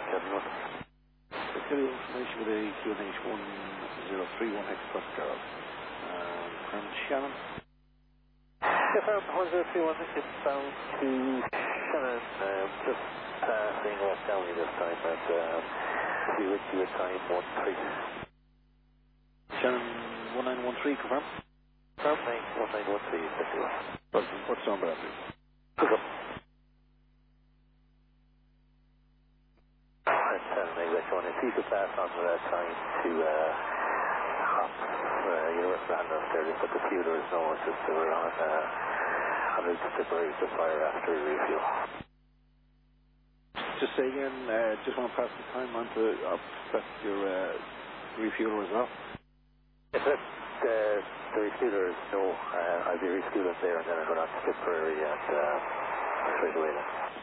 Kevin. Security information with a QNH 1031 X plus Carol. From Shannon. Yes, sir, 1031, it's bound to Shannon, just passing West Downey this time at QNH time 13. Shannon 1913, confirm. Confirm, 1913, thank you. What's the number, please? Pick up. If you could pass on to that time to Universal Handler there, just let the fuelers know it's just that we're on route to separate the fire after refuel. Just say again, just want to pass the time on to set your refueler as well. If let the refuelers know, I'll be refueling there and then I'm going on to Tipperary and straight away then.